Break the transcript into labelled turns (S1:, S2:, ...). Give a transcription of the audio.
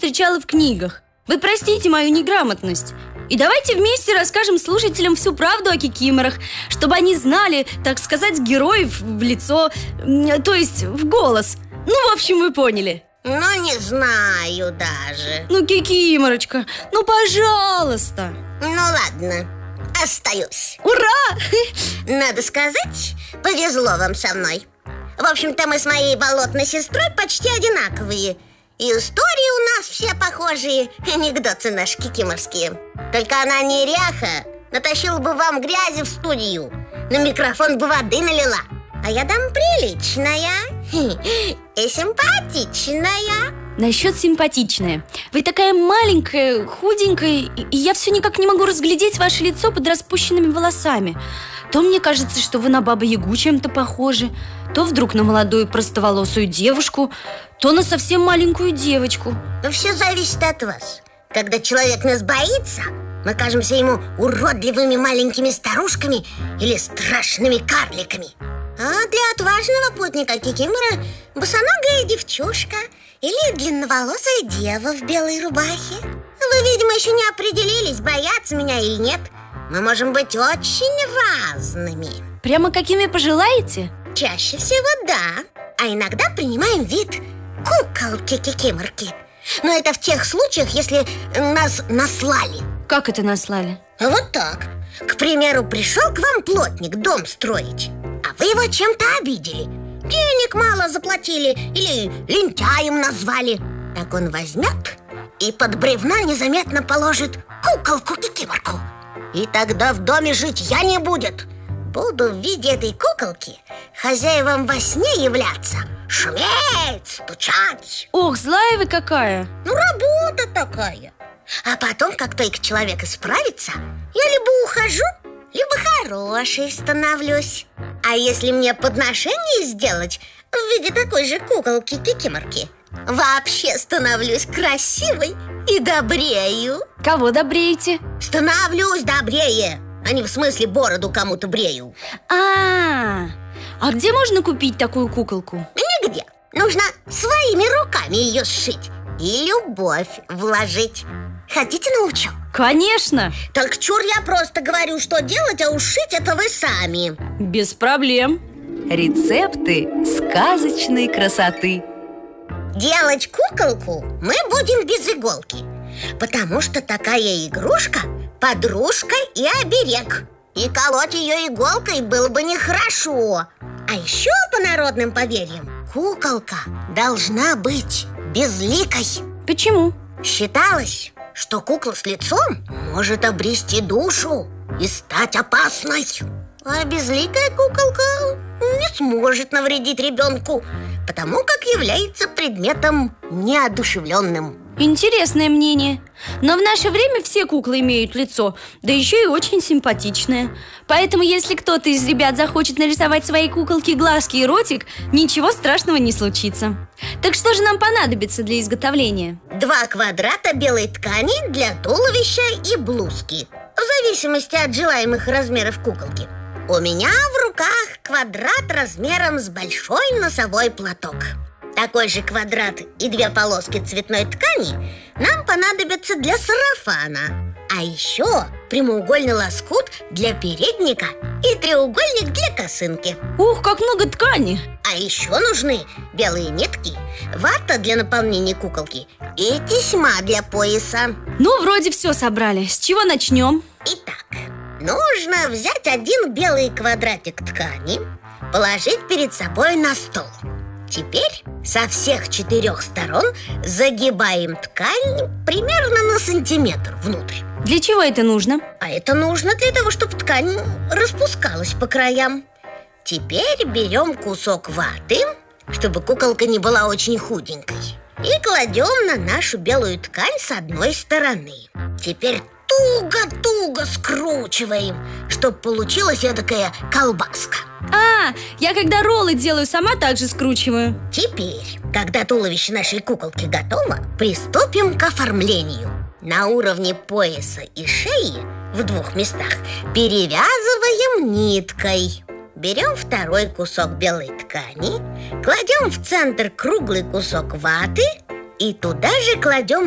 S1: встречала в книгах. Вы простите мою неграмотность. И давайте вместе расскажем слушателям всю правду о кикиморах, чтобы они знали, так сказать, героев в лицо, то есть в голос. Ну, в общем, вы поняли.
S2: Ну, не знаю даже.
S1: Ну, кикиморочка, ну, пожалуйста.
S2: Ну, ладно, остаюсь.
S1: Ура!
S2: Надо сказать, повезло вам со мной. В общем-то, мы с моей болотной сестрой почти одинаковые. И истории у нас все похожие, анекдоты наши кикиморские. Только она неряха, натащила бы вам грязи в студию, на микрофон бы воды налила. А я дам приличная и симпатичная.
S1: Насчет симпатичная. Вы такая маленькая, худенькая, и я все никак не могу разглядеть ваше лицо под распущенными волосами. То мне кажется, что вы на Бабу-Ягу чем-то похожи, то вдруг на молодую простоволосую девушку, то на совсем маленькую девочку.
S2: Но все зависит от вас. Когда человек нас боится, мы кажемся ему уродливыми маленькими старушками или страшными карликами. А для отважного путника кикимора босоногая девчушка или длинноволосая дева в белой рубахе. Вы, видимо, еще не определились, бояться меня или нет. Мы можем быть очень разными.
S1: Прямо какими пожелаете?
S2: Чаще всего да. А иногда принимаем вид куколки-кикиморки. Но это в тех случаях, если нас наслали.
S1: Как это наслали?
S2: Вот так. К примеру, пришел к вам плотник дом строить, а вы его чем-то обидели. Денег мало заплатили или лентяем назвали. Так он возьмет и под бревна незаметно положит куколку-кикиморку. И тогда в доме жить я не будет. Буду в виде этой куколки хозяевам во сне являться, шуметь, стучать.
S1: Ох, злая вы какая.
S2: Ну, работа такая. А потом, как только человек исправится, я либо ухожу, либо хорошей становлюсь. А если мне подношение сделать в виде такой же куколки-кикиморки, вообще становлюсь красивой и добрею.
S1: Кого добреете?
S2: Становлюсь добрее, а не в смысле бороду кому-то брею.
S1: А где можно купить такую куколку?
S2: Нигде. Нужно своими руками ее сшить и любовь вложить. Хотите, научу?
S1: Конечно.
S2: Только чур, я просто говорю, что делать, а уж шить это вы сами.
S1: Без проблем.
S3: Рецепты сказочной красоты.
S2: Делать куколку мы будем без иголки, потому что такая игрушка – подружка и оберег. И колоть ее иголкой было бы нехорошо. А еще по народным поверьям куколка должна быть безликой.
S1: Почему?
S2: Считалось, что кукла с лицом может обрести душу и стать опасной. А безликая куколка не сможет навредить ребенку, потому как является предметом неодушевленным.
S1: Интересное мнение. Но в наше время все куклы имеют лицо, да еще и очень симпатичное. Поэтому если кто-то из ребят захочет нарисовать своей куколке глазки и ротик, ничего страшного не случится. Так что же нам понадобится для изготовления?
S2: 2 квадрата белой ткани для туловища и блузки, в зависимости от желаемых размеров куколки. У меня в руках квадрат размером с большой носовой платок. Такой же квадрат и 2 полоски цветной ткани нам понадобятся для сарафана. А еще прямоугольный лоскут для передника и треугольник для косынки.
S1: Ух, как много ткани!
S2: А еще нужны белые нитки, вата для наполнения куколки и тесьма для пояса.
S1: Ну, вроде все собрали. С чего начнем?
S2: Итак, нужно взять 1 белый квадратик ткани, положить перед собой на стол. Теперь со всех 4 сторон загибаем ткань примерно на сантиметр внутрь.
S1: Для чего это нужно?
S2: А это нужно для того, чтобы ткань распускалась по краям. Теперь берем кусок ваты, чтобы куколка не была очень худенькой, и кладем на нашу белую ткань с одной стороны. Теперь туго-туго скручиваем, чтобы получилась эдакая колбаска.
S1: Я когда роллы делаю, сама так же скручиваю.
S2: Теперь, когда туловище нашей куколки готово, приступим к оформлению. На уровне пояса и шеи в 2 местах перевязываем ниткой. Берем 2 кусок белой ткани, кладем в центр круглый кусок ваты и туда же кладем